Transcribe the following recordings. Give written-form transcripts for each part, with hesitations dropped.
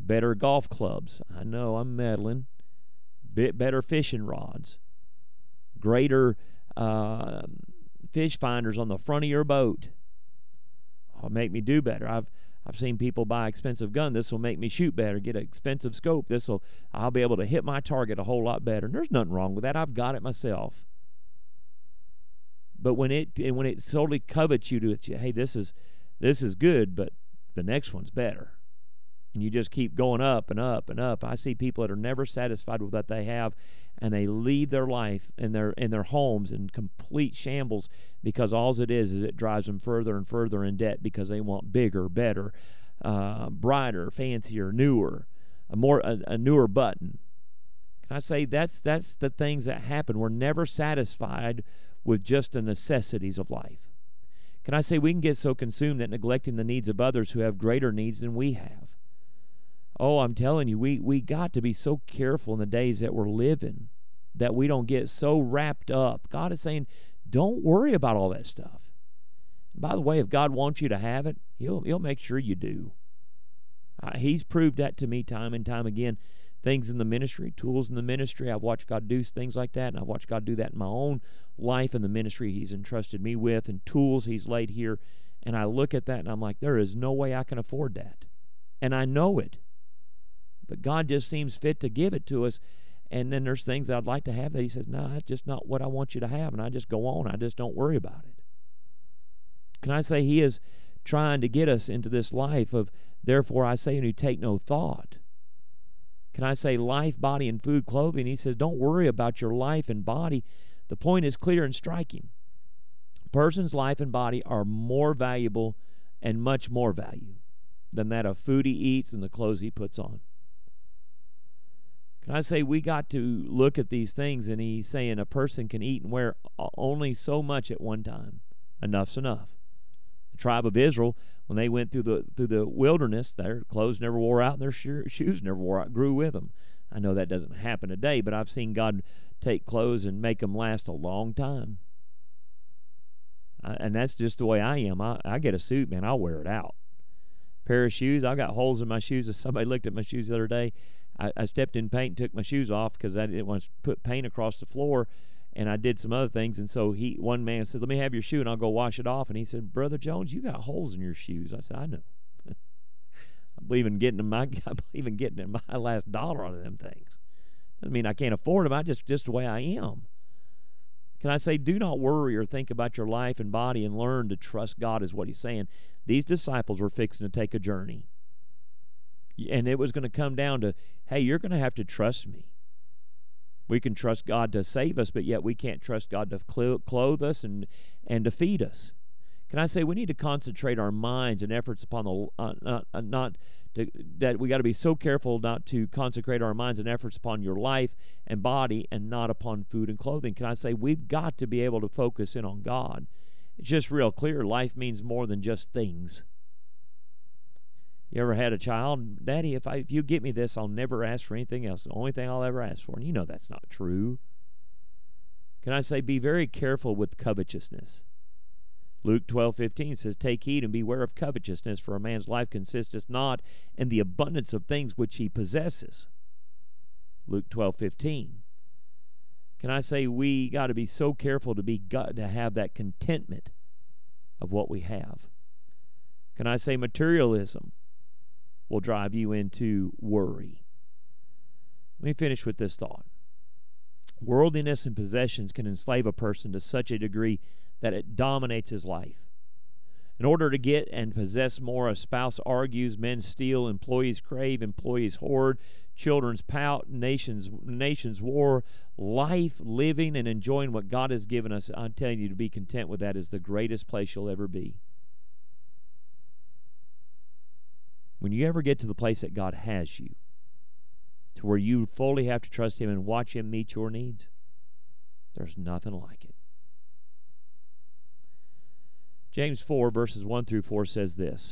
better golf clubs. I know I'm meddling. Better fishing rods. Greater fish finders on the front of your boat. Oh, make me do better. I've seen people buy expensive gun. This will make me shoot better. Get an expensive scope. I'll be able to hit my target a whole lot better. And there's nothing wrong with that. I've got it myself. But when it totally covets you to, hey, this is good, but the next one's better, and you just keep going up and up and up. I see people that are never satisfied with what they have, and they lead their life in their homes in complete shambles because all it is it drives them further and further in debt because they want bigger, better, brighter, fancier, newer, a newer button. Can I say that's the things that happen? We're never satisfied with just the necessities of life. Can I say we can get so consumed that neglecting the needs of others who have greater needs than we have? Oh, I'm telling you, we got to be so careful in the days that we're living that we don't get so wrapped up. God is saying, don't worry about all that stuff. And by the way, if God wants you to have it, He'll make sure you do. He's proved that to me time and time again. Things in the ministry, tools in the ministry. I've watched God do things like that, and I've watched God do that in my own life in the ministry He's entrusted me with, and tools He's laid here. And I look at that, and I'm like, there is no way I can afford that. And I know it. But God just seems fit to give it to us. And then there's things that I'd like to have that He says, no, that's just not what I want you to have. And I just go on. I just don't worry about it. Can I say He is trying to get us into this life of, therefore I say, and you take no thought. Can I say life, body, and food, clothing? He says, don't worry about your life and body. The point is clear and striking. A person's life and body are more valuable and much more value than that of food he eats and the clothes he puts on. Can I say we got to look at these things, and He's saying a person can eat and wear only so much at one time. Enough's enough. The tribe of Israel, when they went through the wilderness, their clothes never wore out and their shoes never wore out, grew with them. I know that doesn't happen today, but I've seen God take clothes and make them last a long time. And that's just the way I am. I get a suit, man, I'll wear it out. Pair of shoes, I got holes in my shoes. If somebody looked at my shoes the other day, I stepped in paint and took my shoes off because I didn't want to put paint across the floor, and I did some other things. And so one man said, let me have your shoe and I'll go wash it off. And he said, Brother Jones, you got holes in your shoes. I said, I know. I believe in getting my last dollar out of them things. Doesn't mean I can't afford them. I just the way I am. Can I say, do not worry or think about your life and body, and learn to trust God, is what He's saying. These disciples were fixing to take a journey. And it was going to come down to, hey, you're going to have to trust me. We can trust God to save us, but yet we can't trust God to clothe us and to feed us. Can I say we need to concentrate our minds and efforts upon that we got to be so careful not to consecrate our minds and efforts upon your life and body and not upon food and clothing. Can I say we've got to be able to focus in on God? It's just real clear. Life means more than just things. You ever had a child, Daddy, if you get me this, I'll never ask for anything else. The only thing I'll ever ask for. And you know that's not true. Can I say be very careful with covetousness? Luke 12:15 says, take heed and beware of covetousness, for a man's life consisteth not in the abundance of things which he possesses. Luke 12:15. Can I say we got to be so careful to have that contentment of what we have? Can I say materialism will drive you into worry? Let me finish with this thought. Worldliness and possessions can enslave a person to such a degree that it dominates his life. In order to get and possess more, a spouse argues, men steal, employees crave, employees hoard, children's pout, nations war. Life, living, and enjoying what God has given us, I'm telling you, to be content with that is the greatest place you'll ever be. When you ever get to the place that God has you, to where you fully have to trust Him and watch Him meet your needs, there's nothing like it. James 4, verses 1 through 4 says this.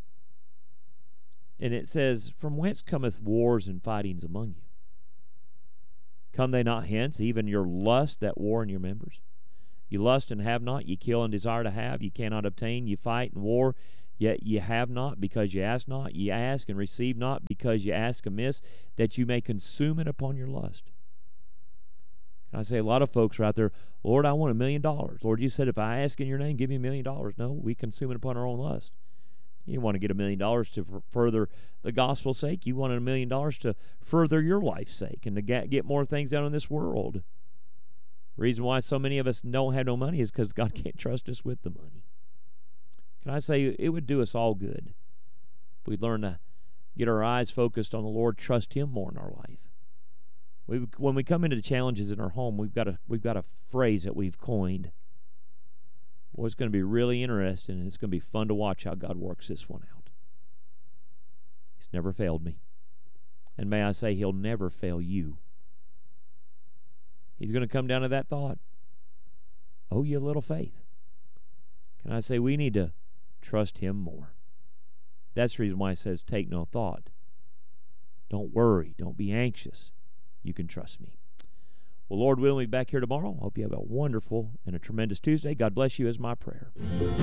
And it says, from whence cometh wars and fightings among you? Come they not hence, even your lust that war in your members? You lust and have not, ye kill and desire to have, ye cannot obtain, ye fight and war, Yet ye have not, because ye ask not. Ye ask and receive not, because ye ask amiss, that you may consume it upon your lust. I say a lot of folks are out there, Lord, I want $1 million. Lord, you said if I ask in your name, give me $1 million. No, we consume it upon our own lust. You want to get $1 million to further the gospel's sake. You want $1 million to further your life's sake and to get more things done in this world. The reason why so many of us don't have no money is because God can't trust us with the money. Can I say it would do us all good if we learn to get our eyes focused on the Lord, trust Him more in our life. When we come into challenges in our home, we've got a phrase that we've coined. Well, it's going to be really interesting, and it's going to be fun to watch how God works this one out. He's never failed me. And may I say, He'll never fail you. He's going to come down to that thought. Oh, you little faith. Can I say we need to trust Him more? That's the reason why it says take no thought. Don't worry. Don't be anxious. You can trust me. Well, Lord willing, we'll be back here tomorrow. I hope you have a wonderful and a tremendous Tuesday. God bless you is my prayer.